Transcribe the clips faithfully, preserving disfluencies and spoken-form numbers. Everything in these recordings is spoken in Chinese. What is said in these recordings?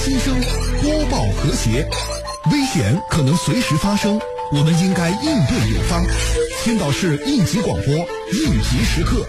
新生播报和谐，危险可能随时发生，我们应该应对有方。青岛市应急广播应急时刻。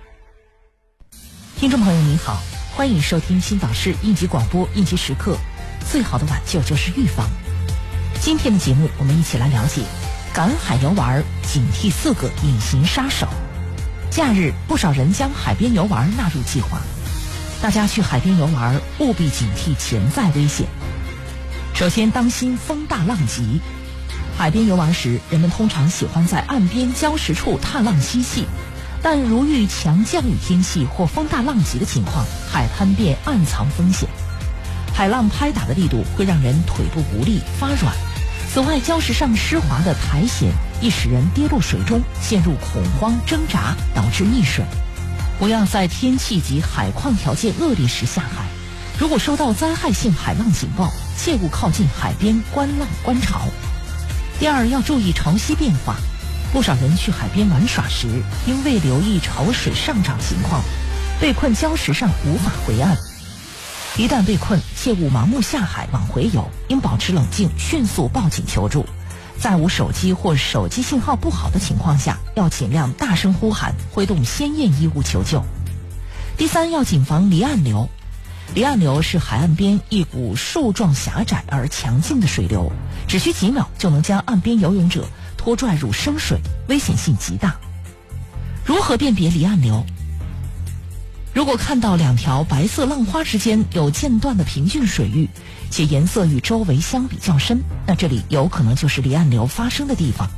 听众朋友您好，欢迎收听青岛市应急广播应急时刻。最好的挽救就是预防。今天的节目，我们一起来了解赶海游玩，警惕四个隐形杀手。假日，不少人将海边游玩纳入计划。大家去海边游玩，务必警惕潜在危险。首先，当心风大浪急。海边游玩时，人们通常喜欢在岸边礁石处踏浪嬉戏，但如遇强降雨天气或风大浪急的情况，海滩便暗藏风险。海浪拍打的力度会让人腿部无力发软。此外，礁石上湿滑的苔藓易使人跌入水中，陷入恐慌挣扎，导致溺水。不要在天气及海况条件恶劣时下海。如果收到灾害性海浪警报，切勿靠近海边观浪观潮。第二，要注意潮汐变化。不少人去海边玩耍时，因未留意潮水上涨情况，被困礁石上无法回岸。一旦被困，切勿盲目下海往回游，应保持冷静，迅速报警求助。在无手机或手机信号不好的情况下，要尽量大声呼喊，挥动鲜艳衣物求救。第三，要谨防离岸流。离岸流是海岸边一股树状狭窄而强劲的水流，只需几秒就能将岸边游泳者拖拽入深水，危险性极大。如何辨别离岸流？如果看到两条白色浪花之间有间断的平均水域，且颜色与周围相比较深，那这里有可能就是离岸流发生的地方。